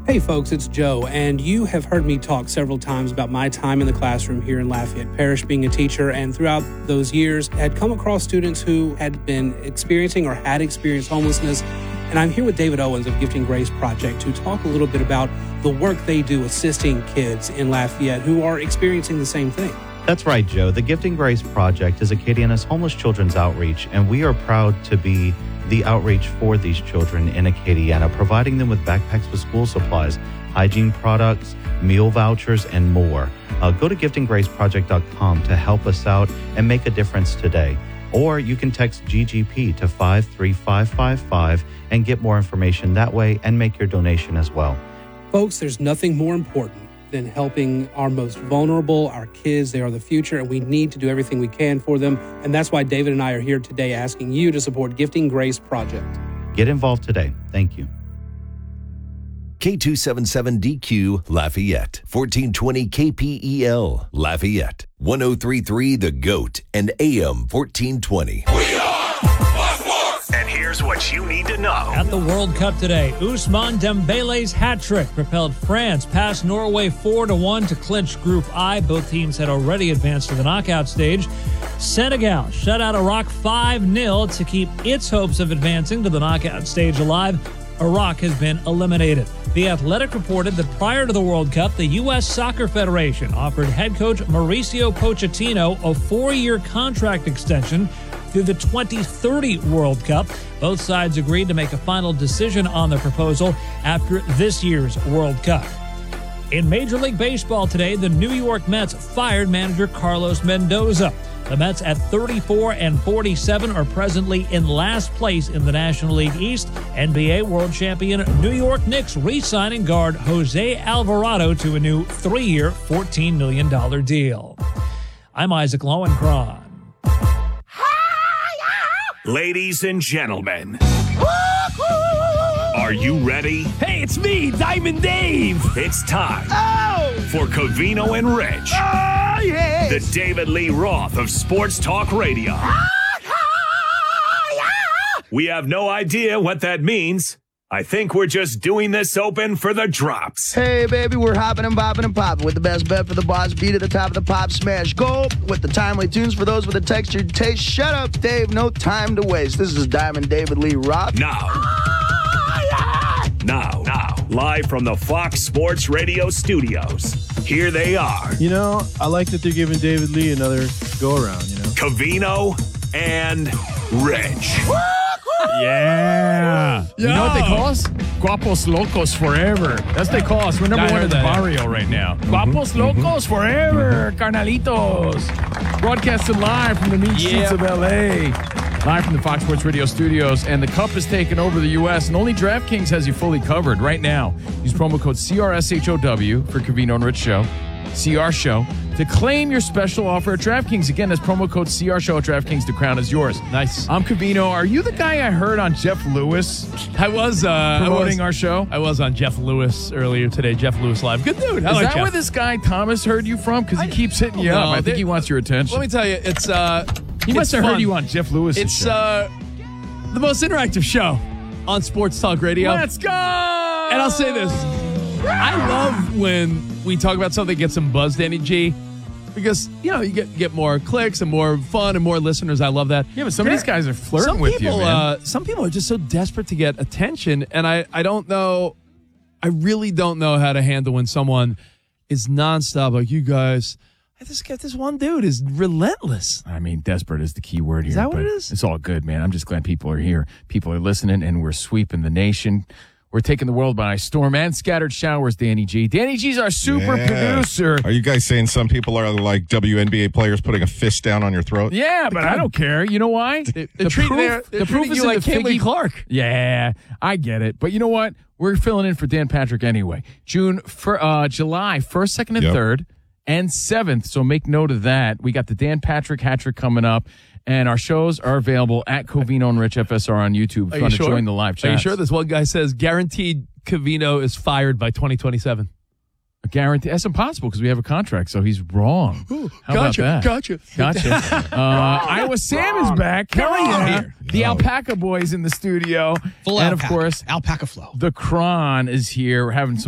Hey folks, it's Joe, and you have heard me talk several times about my time in the classroom here in Lafayette Parish being a teacher, and throughout those years had come across students who had been experiencing or had experienced homelessness. And I'm here with David Owens of Gifting Grace Project to talk a little bit about the work they do assisting kids in Lafayette who are experiencing the same thing. That's right, Joe. The Gifting Grace Project is Acadiana's homeless children's outreach, and we are proud to be the outreach for these children in Acadiana, providing them with backpacks with school supplies, hygiene products, meal vouchers, and more. Go to giftinggraceproject.com to help us out and make a difference today. Or you can text GGP to 53555 and get more information that way and make your donation as well. Folks, there's nothing more important than helping our most vulnerable, our kids. They are the future, and we need to do everything we can for them. And that's why David and I are here today asking you to support Gifting Grace Project. Get involved today. Thank you. K277DQ Lafayette, 1420 KPEL Lafayette, 1033 The Goat, and AM 1420. We are Blackboard! And here's what you need to know. At the World Cup today, Ousmane Dembele's hat trick propelled France past Norway 4-1 to clinch Group I. Both teams had already advanced to the knockout stage. Senegal shut out Iraq 5-0 to keep its hopes of advancing to the knockout stage alive. Iraq has been eliminated. The Athletic reported that prior to the World Cup, the U.S. Soccer Federation offered head coach Mauricio Pochettino a 4-year contract extension through the 2030 World Cup. Both sides agreed to make a final decision on the proposal after this year's World Cup. In Major League Baseball today, the New York Mets fired manager Carlos Mendoza. The Mets at 34-47 are presently in last place in the National League East. NBA World Champion New York Knicks re-signing guard Jose Alvarado to a new 3-year, $14 million deal. I'm Isaac Lowenkron. Ladies and gentlemen, are you ready? Hey, it's me, Diamond Dave. It's time for Covino and Rich. Oh, yes. The David Lee Roth of Sports Talk Radio. We have no idea what that means. I think we're just doing this open for the drops. Hey, baby, we're hopping and bopping and popping with the best bet for the boss beat at the top of the pop smash. Go with the timely tunes for those with a textured taste. Shut up, Dave. No time to waste. This is Diamond David Lee Roth. Now, live from the Fox Sports Radio studios. Here they are. You know, I like that they're giving David Lee another go-around, you know? Covino and Rich. Yeah. You know what they call us? Guapos Locos Forever. That's what they call us. We're number one in the barrio right now. Guapos Locos Forever, carnalitos. Broadcasting live from the meat streets of L.A. Live from the Fox Sports Radio studios. And the Cup has taken over the U.S. and only DraftKings has you fully covered right now. Use promo code CRSHOW for Covino and Rich Show. CR Show to claim your special offer at DraftKings. Again, that's promo code CR Show at DraftKings. The crown is yours. Nice. I'm Covino. Are you the guy I heard on Jeff Lewis? I was promoting our show. I was on Jeff Lewis earlier today. Jeff Lewis Live. Good dude. Is that where this guy Thomas heard you from? Because he keeps hitting you up. I think he wants your attention. Let me tell you, it's he must have heard you on Jeff Lewis. It's the most interactive show on Sports Talk Radio. Let's go. And I'll say this. I love when we talk about something that gets some buzz, Danny G, because, you know, you get more clicks and more fun and more listeners. I love that. Yeah, but some of these guys are flirting with you, man. Some people are just so desperate to get attention, and I don't know. I really don't know how to handle when someone is nonstop like, you guys, I just get this one dude is relentless. I mean, desperate is the key word here. Is that what it is? It's all good, man. I'm just glad people are here. People are listening, and we're sweeping the nation. We're taking the world by storm and scattered showers, Danny G. Danny G's our super producer. Are you guys saying some people are like WNBA players putting a fist down on your throat? Yeah, but I don't care. You know why? The proof is like Kimberly Clark. Yeah, I get it. But you know what? We're filling in for Dan Patrick anyway. July 1st, 2nd, and 3rd, and 7th. So make note of that. We got the Dan Patrick hat trick coming up. And our shows are available at Covino and Rich FSR on YouTube. If you want to join the live chat. Are you sure? This one guy says guaranteed Covino is fired by 2027. A guarantee? That's impossible because we have a contract, so he's wrong. How about that? Gotcha. Iowa Sam is back. Hell yeah. The Alpaca Boys in the studio. Full and, alpaca. Of course, Alpaca Flow. The Cron is here. We're having some